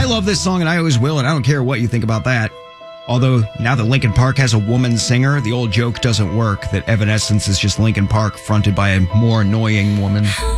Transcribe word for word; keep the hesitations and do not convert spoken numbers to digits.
love this song, and I always will, and I don't care what you think about that. Although, now that Linkin Park has a woman singer, the old joke doesn't work that Evanescence is just Linkin Park fronted by a more annoying woman.